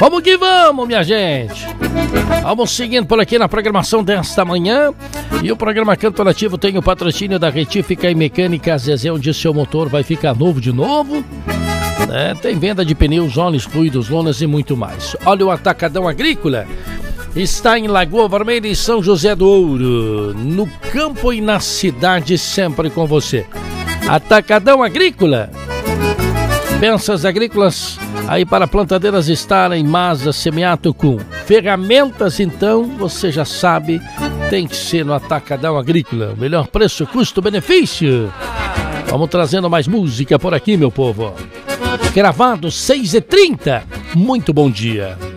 Vamos que vamos, minha gente. Vamos seguindo por aqui na programação desta manhã. E o programa Canto Nativo tem o patrocínio da Retífica e Mecânica Zezé, onde seu motor vai ficar novo de novo. Tem venda de pneus, óleos, fluidos, lonas e muito mais. Olha, o Atacadão Agrícola está em Lagoa Vermelha e São José do Ouro. No campo e na cidade, sempre com você. Atacadão Agrícola. Peças agrícolas aí para plantadeiras estarem, Masa, Semiato com ferramentas, então você já sabe, tem que ser no Atacadão Agrícola. Melhor preço, custo-benefício. Vamos trazendo mais música por aqui, meu povo. Gravado 6h30. Muito bom dia.